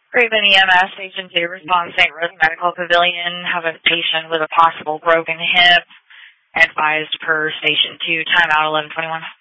Raven EMS, Station 2, respond St. Rose Medical Pavilion, have a patient with a possible broken hip, advised per Station 2, timeout 11:21.